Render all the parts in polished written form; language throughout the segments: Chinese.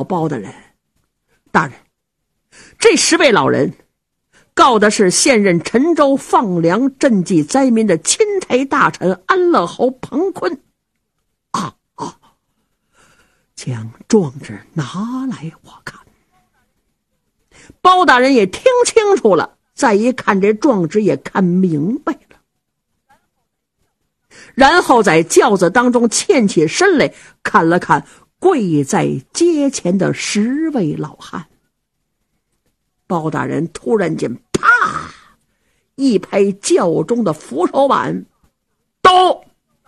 包大人：“大人，这10位老人告的是现任陈州放粮赈济灾民的钦差大臣安乐侯彭坤。将状纸拿来我看。”包大人也听清楚了，再一看这状纸也看明白了，然后在轿子当中欠起身来，看了看跪在阶前的10位老汉。包大人突然间啪一拍轿中的扶手板：“都！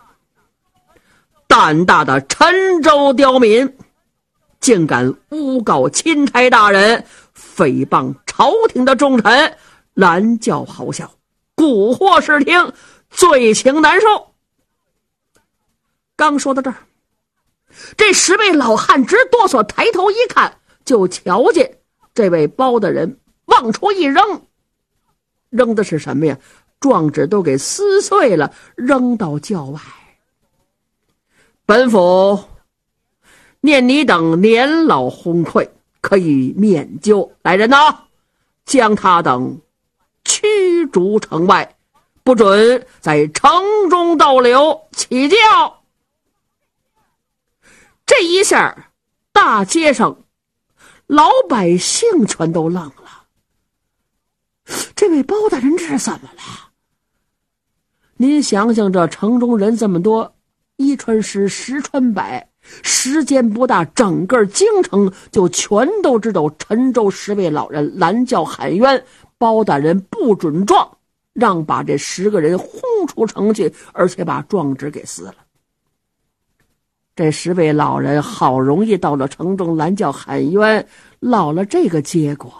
胆大的陈州刁民，竟敢诬告钦差大人，诽谤朝廷的重臣，拦轿咆哮，蛊惑视听，罪情难受。”刚说到这儿，这10位老汉直哆嗦，抬头一看，就瞧见这位包大人往出一扔，扔的是什么呀？状纸都给撕碎了，扔到轿外。本府念你等年老昏聩，可以免究。来人呐，将他等驱逐城外，不准在城中逗留。起轿！这一下，大街上老百姓全都愣了。这位包大人这是怎么了？您想想，这城中人这么多，一传十，十传百，时间不大，整个京城就全都知道陈州10位老人拦轿喊冤，包大人不准状，让把这10个人轰出城去，而且把状纸给撕了。这10位老人好容易到了城中拦轿喊冤，落了这个结果，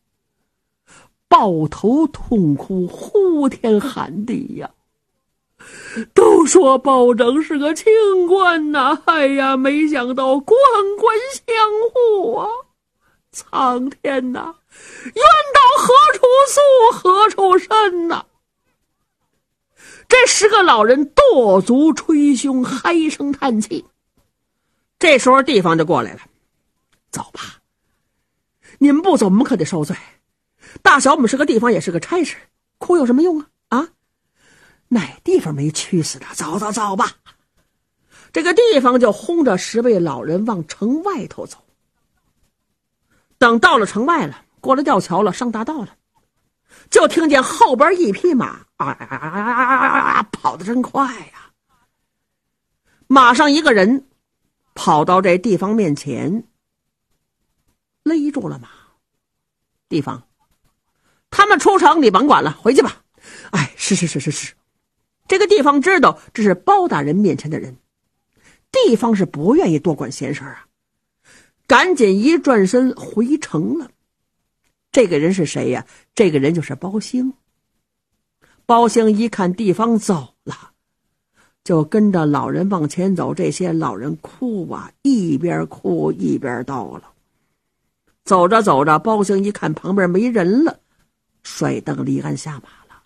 抱头痛哭，呼天喊地呀！都说包拯是个清官呐，哎呀，没想到官官相护啊！苍天呐，冤到何处诉，何处伸呐！这10个老人跺足捶胸，唉声叹气。这时候地方就过来了：“走吧，你们不走，我们可得受罪。大小我们是个地方，也是个差事，哭有什么用啊？哪地方没去死的？走吧。”这个地方就轰着10位老人往城外头走。等到了城外了，过了吊桥了，上大道了，就听见后边一匹马跑得真快呀！马上一个人跑到这地方面前，勒住了马。地方，他们出城你甭管了，回去吧。是。这个地方知道这是包大人面前的人，地方是不愿意多管闲事啊，赶紧一转身回城了。这个人是谁呀？这个人就是包兴。包兴一看地方走了，就跟着老人往前走。这些老人哭啊，一边哭一边叨了。走着走着，包兴一看旁边没人了，甩灯离鞍下马了。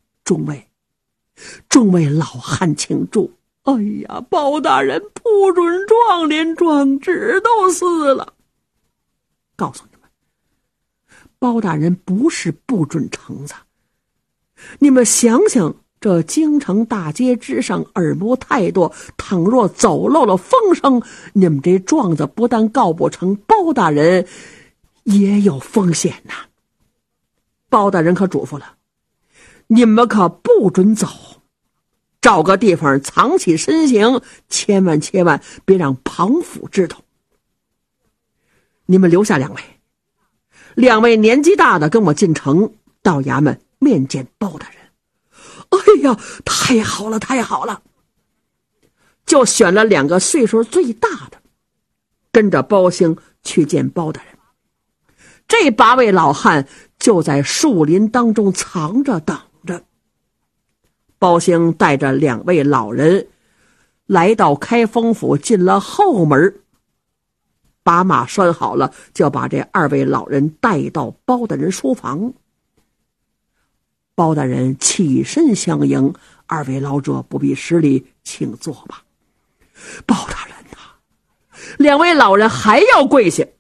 众位老汉请住！哎呀，包大人不准状，连状纸都撕了。告诉你们，包大人不是不准橙子。你们想想，这京城大街之上耳目太多，倘若走漏了风声，你们这状子不但告不成，包大人也有风险呐。包大人可嘱咐了，你们可不准走，找个地方藏起身形，千万别让庞府知道。你们留下两位年纪大的跟我进城，到衙门面见包大人。哎呀，太好了！就选了2个岁数最大的，跟着包兴去见包大人。这8位老汉就在树林当中藏着等着。包兴带着2位老人来到开封府，进了后门，把马拴好了，就把这2位老人带到包大人书房。包大人起身相迎：“2位老者不必失礼，请坐吧。”包大人呐，2位老人还要跪下，